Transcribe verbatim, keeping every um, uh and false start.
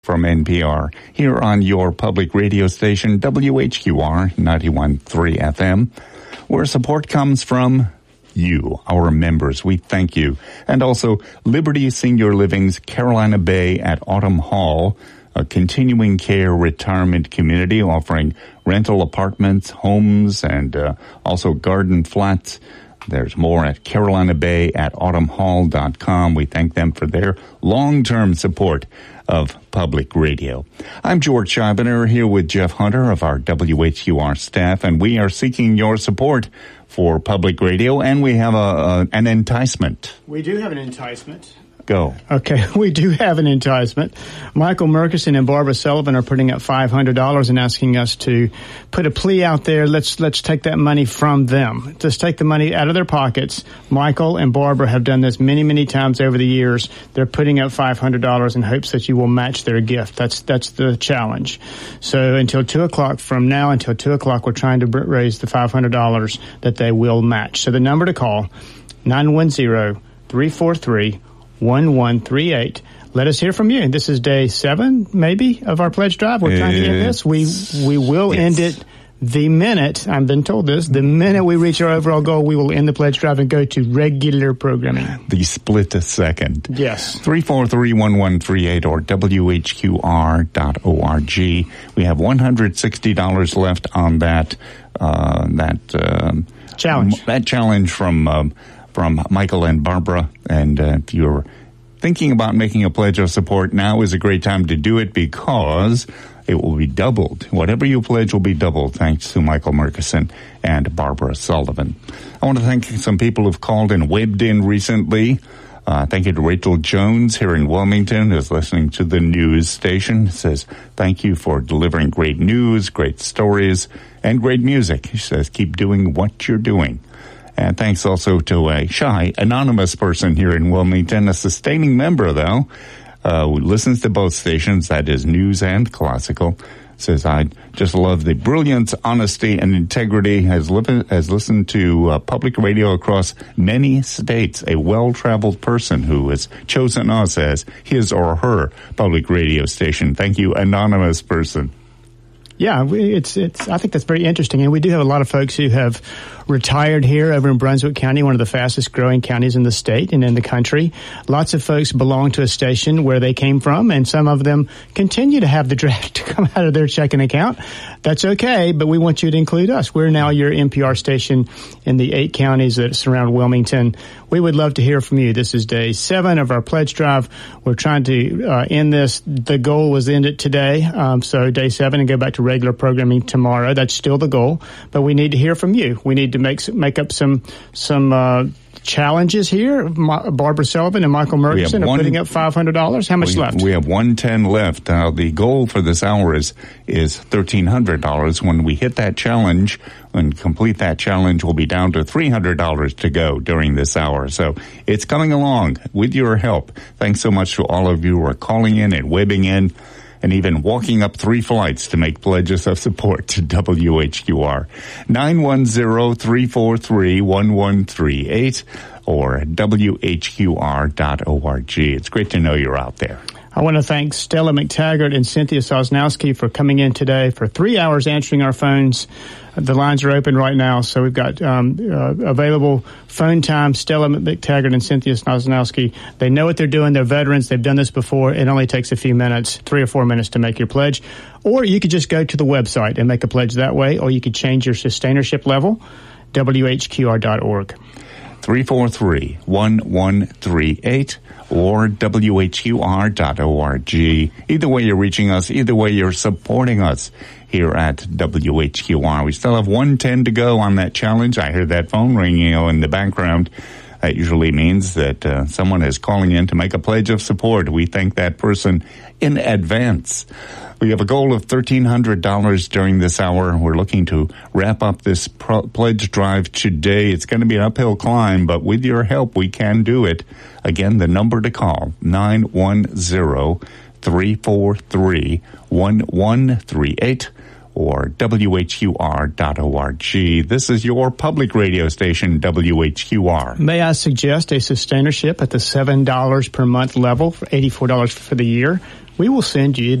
From N P R, here on your public radio station, W H Q R ninety-one point three F M, where support comes from you, our members. We thank you. And also, Liberty Senior Living's Carolina Bay at Autumn Hall, a continuing care retirement community offering rental apartments, homes, and uh, also garden flats. There's more at Carolina Bay at autumn hall dot com. We thank them for their long-term support of public radio. I'm George Scheibner here with Jeff Hunter of our W H Q R staff, and we are seeking your support for public radio, and we have a, a an enticement. We do have an enticement. Go. Okay, we do have an enticement. Michael Murkison and Barbara Sullivan are putting up five hundred dollars and asking us to put a plea out there. Let's let's take that money from them. Just take the money out of their pockets. Michael and Barbara have done this many, many times over the years. They're putting up five hundred dollars in hopes that you will match their gift. That's that's the challenge. So until two o'clock from now, until two o'clock, we're trying to raise the five hundred dollars that they will match. So the number to call, nine one zero, three four three, one one three eight. Let us hear from you. This is day seven, maybe, of our pledge drive. We're trying to end this. We we will yes. end it the minute, I've been told this, the minute we reach our overall goal, we will end the pledge drive and go to regular programming. The split a second. Yes. three four three, one one three eight or W H Q R dot org. We have one hundred sixty dollars left on that, uh, that, um, challenge. That challenge from, um, from Michael and Barbara. And uh, if you're thinking about making a pledge of support, now is a great time to do it because it will be doubled. Whatever you pledge will be doubled thanks to Michael Murkison and Barbara Sullivan. I want to thank some people who've called and webbed in recently. Uh, thank you to Rachel Jones here in Wilmington, who's listening to the news station. Says, thank you for delivering great news, great stories, and great music. She says, keep doing what you're doing. And thanks also to a shy, anonymous person here in Wilmington, a sustaining member, though, uh, who listens to both stations, that is news and classical. Says, I just love the brilliance, honesty, and integrity. Has, li- has listened to uh, public radio across many states. A well-traveled person who has chosen us as his or her public radio station. Thank you, anonymous person. Yeah, it's it's. I think that's very interesting, and we do have a lot of folks who have retired here over in Brunswick County, one of the fastest growing counties in the state and in the country. Lots of folks belong to a station where they came from, and some of them continue to have the draft to come out of their checking account. That's okay, but we want you to include us. We're now your N P R station in the eight counties that surround Wilmington. We would love to hear from you. This is day seven of our pledge drive. We're trying to uh, end this. The goal was end it today, um, so day seven, and go back to regular programming tomorrow. That's still the goal, but we need to hear from you. We need to make make up some some uh, challenges here. Ma- Barbara Sullivan and Michael Murkison are one, putting up five hundred dollars. How much we, left? We have one ten left. Uh, the goal for this hour is is thirteen hundred dollars. When we hit that challenge and complete that challenge, we'll be down to three hundred dollars to go during this hour. So it's coming along with your help. Thanks so much to all of you who are calling in and webbing in, and even walking up three flights to make pledges of support to W H Q R. nine one zero, three four three, one one three eight or W H Q R dot org. It's great to know you're out there. I want to thank Stella McTaggart and Cynthia Sosnowski for coming in today for three hours answering our phones. The lines are open right now, so we've got um, uh, available phone time. Stella McTaggart and Cynthia Sosnowski, they know what they're doing. They're veterans. They've done this before. It only takes a few minutes, three or four minutes to make your pledge. Or you could just go to the website and make a pledge that way, or you could change your sustainership level, W H Q R dot org. three four three, one one three eight or W H Q R dot org. Either way you're reaching us, either way you're supporting us here at W H Q R. We still have one ten to go on that challenge. I heard that phone ringing in the background. That usually means that uh, someone is calling in to make a pledge of support. We thank that person in advance. We have a goal of thirteen hundred dollars during this hour. We're looking to wrap up this pro- pledge drive today. It's going to be an uphill climb, but with your help, we can do it. Again, the number to call, nine one zero, three four three, one one three eight or W H Q R dot org. This is your public radio station, W H Q R. May I suggest a sustainership at the seven dollars per month level for eighty-four dollars for the year? We will send you